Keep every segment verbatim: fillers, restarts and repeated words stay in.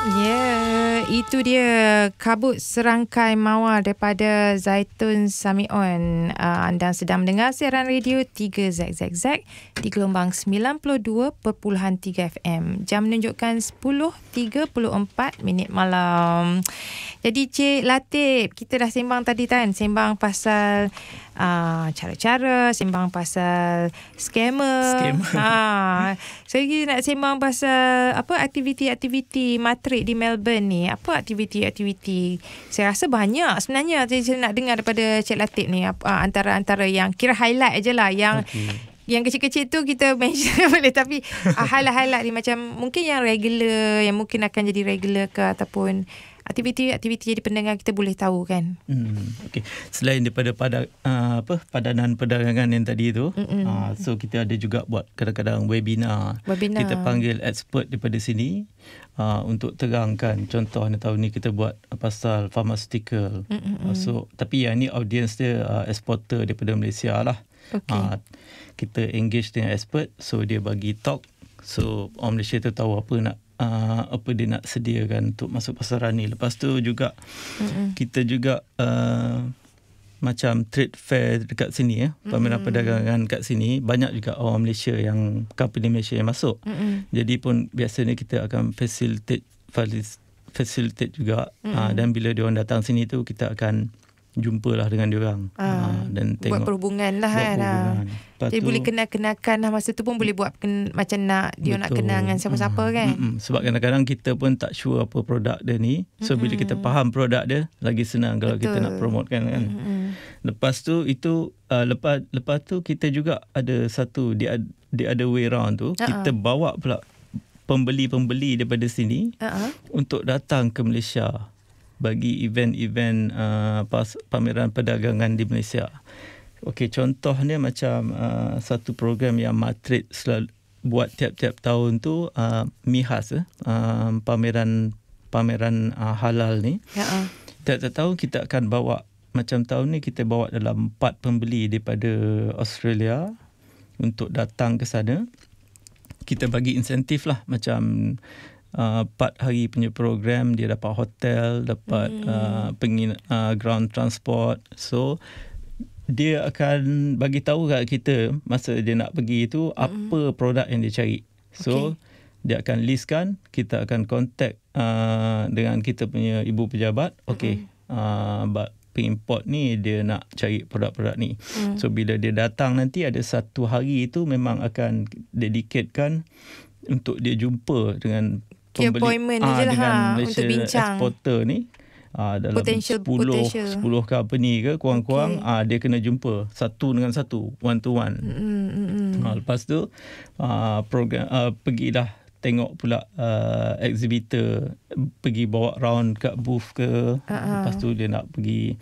Ya, itu dia kabut serangkai mawar daripada Zaitun Samion. Uh, anda sedang mendengar siaran radio tiga Z Z Z di gelombang sembilan puluh dua perpuluhan tiga F M. Jam menunjukkan sepuluh tiga puluh empat minit malam. Jadi Cik Latif, kita dah sembang tadi kan, sembang pasal uh, cara-cara, sembang pasal scammer. Scammer. Ha, saya lagi nak sembang pasal apa aktiviti-aktiviti matrik di Melbourne ni. Apa aktiviti-aktiviti? Saya rasa banyak sebenarnya. Saya nak dengar daripada Cik Latif ni, uh, antara-antara yang kira highlight je lah, yang okay. Yang kecil-kecil tu kita mention boleh, tapi uh, highlight-highlight ni macam mungkin yang regular, yang mungkin akan jadi regular ke, ataupun aktiviti-aktiviti jadi pendengar kita boleh tahu kan. Hmm, okay. Selain daripada pada uh, apa padanan perdagangan yang tadi tu, uh, so kita ada juga buat kadang-kadang webinar. webinar. Kita panggil expert daripada sini uh, untuk terangkan. Contoh tahun ni kita buat pasal pharmaceutical. Uh, so tapi yang ni audience dia uh, exporter daripada Malaysia lah. Okay. Uh, kita engage dengan expert, so dia bagi talk, so orang Malaysia tu tahu apa nak uh, apa dia nak sediakan untuk masuk pasaran ni. Lepas tu juga mm-mm. kita juga uh, macam trade fair dekat sini ya, pameran perdagangan kat sini, banyak juga orang Malaysia yang company Malaysia yang masuk. Mm-mm. Jadi pun biasanya kita akan facilitate facilitate juga uh, dan bila dia orang datang sini tu kita akan jumpalah dengan diorang ah, ha, dan tengok buat perhubungan lah kan. Jadi tu, boleh kenal-kenalkan lah, masa tu pun boleh buat ken, macam nak dia betul. Nak kenal dengan siapa-siapa mm, kan. Mm, sebab kadang-kadang kita pun tak sure apa produk dia ni. So mm, bila kita faham produk dia, lagi senang kalau betul. Kita nak promotekan kan. Mm, lepas tu itu uh, lepas lepas tu kita juga ada satu the, the other way round tu, uh-uh. kita bawa pula pembeli-pembeli daripada sini uh-uh. untuk datang ke Malaysia bagi event-event uh, pas, pameran perdagangan di Malaysia. Okey, contohnya macam uh, satu program yang Matrit selalu buat tiap-tiap tahun tu, uh, MIHAS, uh, pameran pameran uh, halal ni. Ya. Tiap-tiap tahun kita akan bawa, macam tahun ni kita bawa dalam empat pembeli daripada Australia untuk datang ke sana. Kita bagi insentif lah, macam Uh, empat hari punya program, dia dapat hotel, dapat hmm. uh, pengin, uh, ground transport. So dia akan bagi tahu kat kita masa dia nak pergi tu hmm. apa produk yang dia cari. So okay. dia akan listkan, kita akan contact uh, dengan kita punya ibu pejabat. Okay, hmm. uh, pengimport ni dia nak cari produk-produk ni. Hmm. So bila dia datang nanti, ada satu hari itu memang akan dedicatekan untuk dia jumpa dengan appointment ah, je lah dengan ha, Malaysia untuk bincang exporter ni, ah, dalam potential, sepuluh, potential. sepuluh company ke kurang-kurang, okay. ah, dia kena jumpa satu dengan satu, one to one. Mm-hmm. Ah, lepas tu ah, program ah, pergilah tengok pula uh, exhibitor, pergi bawa round kat booth ke. Uh-huh. Lepas tu dia nak pergi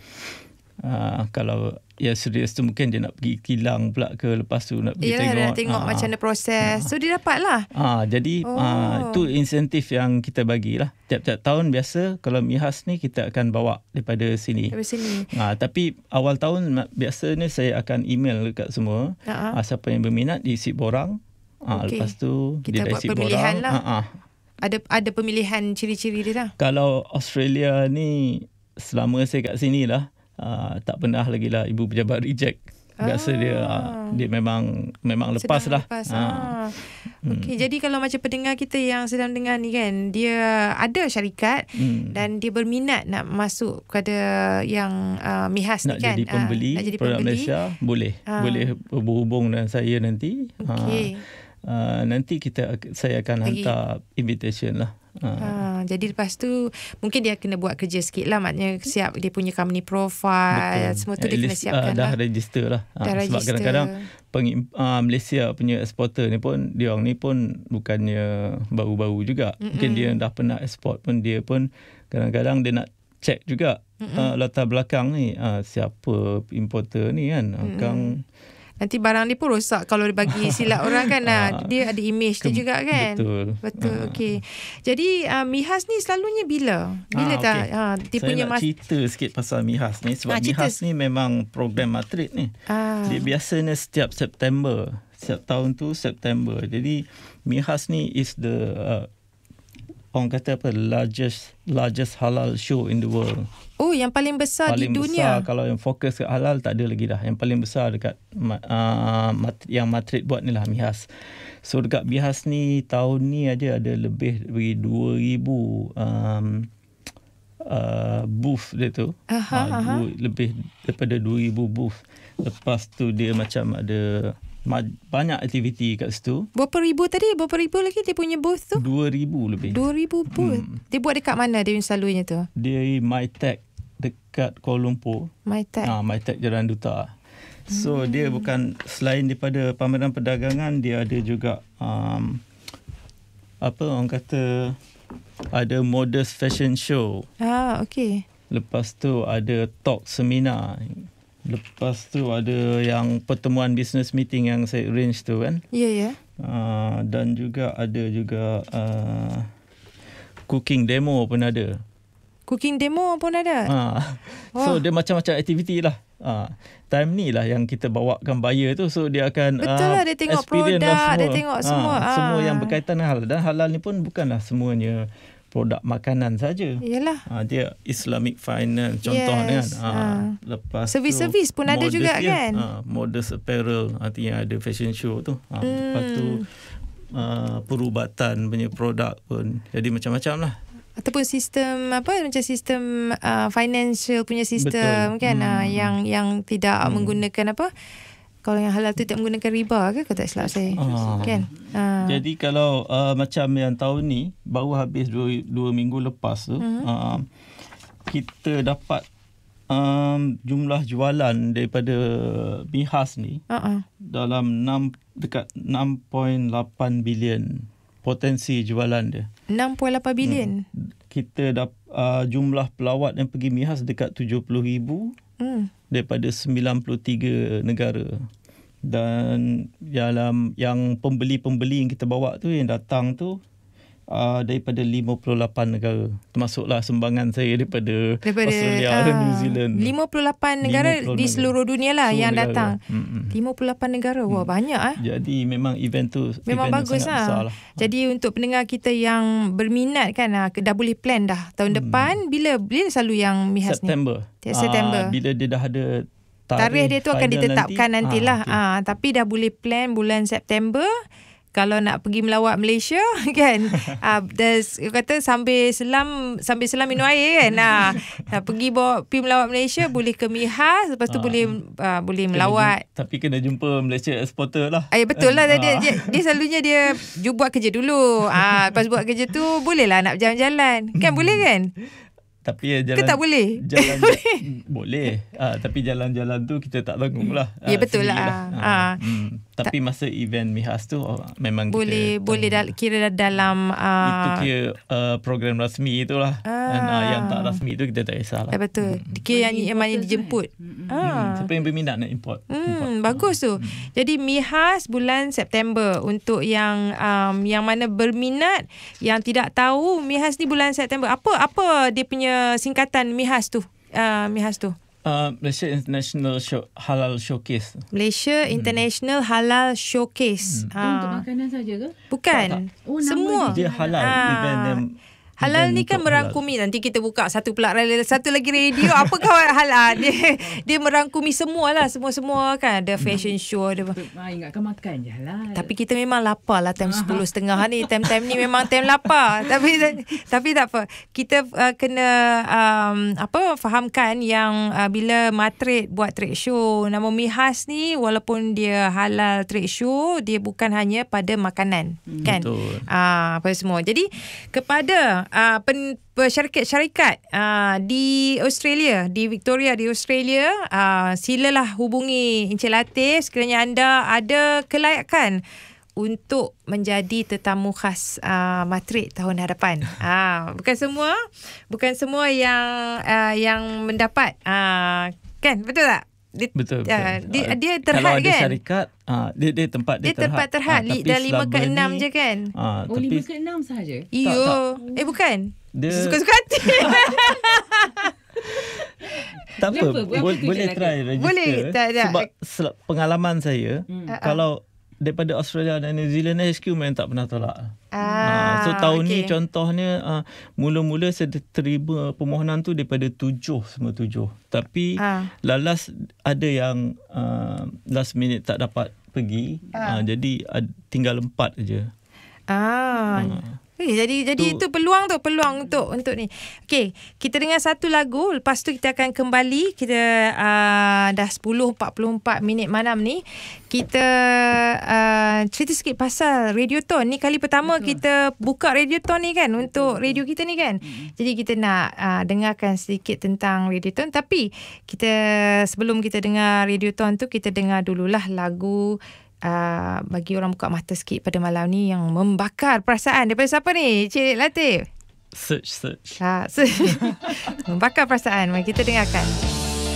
uh, kalau ya serius tu mungkin dia nak pergi kilang pula ke, lepas tu nak pergi Yalah, tengok nak tengok ah, macam mana proses. Ah. So dia dapat lah. Ah, jadi oh. ah, tu insentif yang kita bagilah. Tiap-tiap tahun biasa kalau MIHAS ni kita akan bawa daripada sini. Daripada sini. Ah, tapi awal tahun biasanya saya akan email dekat semua. Uh-huh. Ah, siapa yang berminat diisi borang. Ah, okay. Lepas tu kita dia buat isi pemilihan borang. lah. Ah, ah. Ada ada pemilihan ciri-ciri dia lah. Kalau Australia ni selama saya kat sini lah, Uh, tak pernah lagi lah ibu pejabat reject. Biasa ah. dia uh, dia memang memang lepas sedang lah. Lepas. Ah. Okey, hmm. jadi kalau macam pendengar kita yang sedang dengar ni kan, dia ada syarikat hmm. dan dia berminat nak masuk kepada yang uh, MIHAS nak ni kan. Jadi pembeli, uh, nak jadi produk pembeli Malaysia, boleh. Ah. Boleh berhubung dengan saya nanti. Okey. Uh, nanti kita saya akan Lagi. hantar invitation lah. Ha. Ha, jadi lepas tu mungkin dia kena buat kerja sikit lah, maknanya siap dia punya company profile. Betul. Semua tu At dia least, kena siapkan uh, dah lah. register lah. Dah ha, sebab register. Kadang-kadang peng, uh, Malaysia punya exporter ni pun, dia orang ni pun bukannya baru-baru juga. Mm-mm. Mungkin dia dah pernah export pun, dia pun kadang-kadang dia nak check juga uh, latar belakang ni, uh, siapa importer ni kan. Mm-mm. Kang nanti barang dia pun rosak kalau dia bagi silap orang kan. Nah, dia ada image dia juga kan. Betul. Betul. Okey. Jadi uh, MIHAS ni selalunya bila? Bila ah, tak okay. ha, dia Saya punya nak mas- cerita sikit pasal MIHAS ni sebab ah, MIHAS ni memang program Matrit ni. Ah. Dia biasanya setiap September. Setiap tahun tu September. Jadi MIHAS ni is the uh, orang kata apa largest largest halal show in the world. Oh, yang paling besar paling di Besar, dunia. kalau yang fokus ke halal tak ada lagi dah. Yang paling besar dekat uh, yang Madrid buat ni lah, MIHAS. So dekat MIHAS ni tahun ni aja ada lebih dari dua ribu um, uh, booth dia tu. Aha, uh, aha. dua, lebih daripada dua ribu booth. Lepas tu dia macam ada banyak aktiviti kat situ. Berapa ribu tadi? Berapa ribu lagi dia punya booth tu? dua ribu lebih. dua ribu booth. Hmm. Dia buat dekat mana dia selalunya tu? Dia MyTech dekat Kuala Lumpur. MyTech. Ah, MyTech Jalan Duta. So hmm. dia bukan, selain daripada pameran perdagangan, dia ada juga um, apa orang kata, ada modest fashion show. Ah, okey. Lepas tu ada talk seminar. Lepas tu ada yang pertemuan business meeting yang saya arrange tu kan. Ya, yeah, ya. Yeah. Uh, dan juga ada juga uh, cooking demo pun ada. Cooking demo pun ada? Uh, so dia macam-macam aktiviti lah. Uh, time ni lah yang kita bawakan buyer tu. So dia akan betul lah, dia tengok produk, lah dia tengok semua. Uh, ah. Semua yang berkaitan dengan halal. Dan halal ni pun bukanlah semuanya produk makanan saja. Yalah. Ha, dia Islamic finance contohnya yes. kan. Ha, ha. Lepas servis-servis pun ada juga dia, kan. Ha, modest apparel, artinya ada fashion show tu. Ha, hmm. Lepas tu uh, perubatan punya produk pun. Jadi macam-macam lah. Ataupun sistem apa macam sistem uh, financial punya sistem. Betul. Kan hmm. uh, yang yang tidak hmm. menggunakan apa. Kalau yang halal tu tak menggunakan riba ke? Kau tak silap saya. Ah. Kan? Ah. Jadi kalau uh, macam yang tahun ni, baru habis dua, dua minggu lepas tu, uh-huh. uh, kita dapat um, jumlah jualan daripada MIHAS ni uh-uh. dalam enam, dekat enam perpuluhan lapan bilion potensi jualan dia. enam perpuluhan lapan bilion? Hmm. Kita dapat uh, jumlah pelawat yang pergi MIHAS dekat tujuh puluh ribu hmm. daripada sembilan puluh tiga negara. Dan dalam yang pembeli-pembeli yang kita bawa tu, yang datang tu uh, daripada lima puluh lapan negara. Termasuklah sumbangan saya daripada, daripada Australia dan uh, New Zealand. lima puluh lapan negara lima puluh di seluruh dunia lah seluruh yang negara. Datang. Mm-hmm. lima puluh lapan negara. Wah, hmm. banyak ah. Jadi memang event tu memang event bagus sangat lah. besar lah. Jadi untuk pendengar kita yang berminat kan, dah boleh plan dah tahun hmm. depan. Bila bila selalu yang MIHAS September. ni? September. Uh, bila dia dah ada tarikh, tarikh dia tu akan ditetapkan nanti, nantilah. Ah, okay. ah, tapi dah boleh plan bulan September. Kalau nak pergi melawat Malaysia kan, ah, kata sambil selam sambil selam minum air kan. Ah, pergi bawa pergi melawat Malaysia, boleh ke MIHAS, lepas tu ah. boleh ah, boleh melawat. Kena, tapi kena jumpa Malaysia Exporter lah. Ah, ya, betul lah. Ah. Dia, dia, dia selalunya dia buat kerja dulu. Ah, lepas buat kerja tu bolehlah nak berjalan-jalan. Kan boleh kan? Tapi jalan, ke tak boleh? Jalan, boleh. Ah, tapi jalan-jalan tu kita tak tanggung lah. Ya, ah, betul lah. lah. Ah. Hmm. Tapi masa event MIHAS tu oh, memang boleh, kita... Boleh dal- kira dalam... Uh, itu kira uh, program rasmi itulah. Ah. Dan uh, yang tak rasmi tu kita tak kisahlah. Ya, betul. Hmm. Kira yang, yang mana dijemput. Hmm. Ah. Siapa yang berminat nak import. Hmm, import. Bagus tu. Hmm. Jadi MIHAS bulan September. Untuk yang um, yang mana berminat, yang tidak tahu MIHAS ni bulan September. Apa apa dia punya singkatan MIHAS tu? Uh, MIHAS tu. Uh, Malaysia International Show, Halal Showcase. Malaysia International hmm. Halal Showcase. Hmm. Ha. Untuk makanan saja ke? Bukan. Tak, tak. Oh, semua. Dia halal. Ha. Event yang halal ni kan merangkumi halal. Nanti kita buka satu pula satu lagi radio apa kawan halal dia dia merangkumi semua lah, semua-semua kan, ada fashion show ada. Ah, ingatkan makan je halal. Tapi kita memang lapar lah time sepuluh setengah ni, time-time ni memang time lapar. tapi tapi tak apa, kita uh, kena um, apa fahamkan yang uh, bila Madrid buat trade show nama MIHAS ni, walaupun dia halal trade show, dia bukan hanya pada makanan. Hmm. Kan? Betul. Ah, apa semua. Jadi kepada Uh, pen, syarikat-syarikat uh, di Australia, di Victoria di Australia, uh, silalah hubungi Encik Latif sekiranya anda ada kelayakan untuk menjadi tetamu khas uh, Madrid tahun hadapan. uh, bukan semua bukan semua yang uh, yang mendapat uh, kan, betul tak? Dia, betul, betul. Uh, dia, dia terhad kalau kan? Kalau ada syarikat, uh, dia, dia tempat dia, dia terhad. tempat terhad. Uh, dah lima ke enam je kan? Uh, oh, lima ke enam sahaja? Iyo. Eh, bukan? Dia... Suka-suka hati. Tak apa, apa, apa boleh try register. Boleh, tak, tak. Sebab pengalaman saya, hmm. kalau daripada Australia dan New Zealand H Q memang tak pernah tolak. Ah, Uh, so tahun okay. ni contohnya uh, mula-mula saya terima permohonan tu daripada tujuh, semua tujuh. Tapi Ah. lalas ada yang uh, last minute tak dapat pergi. Ah. Uh, jadi uh, tinggal empat aja. Ah. Ah. Eh, jadi jadi Tu- itu peluang tu peluang untuk untuk ni. Okey, kita dengar satu lagu, lepas tu kita akan kembali. Kita uh, dah sepuluh empat puluh empat minit malam ni. Kita uh, cerita sikit pasal Radioton. Ni kali pertama Betul. kita buka Radioton ni kan untuk radio kita ni kan. Mm-hmm. Jadi kita nak uh, dengarkan sedikit tentang Radioton, tapi kita sebelum kita dengar Radioton tu, kita dengar dululah lagu Uh, bagi orang buka mata sikit pada malam ni yang membakar perasaan. Daripada siapa ni? Cik Latif? Search, search. Ha, membakar perasaan. Mari kita dengarkan.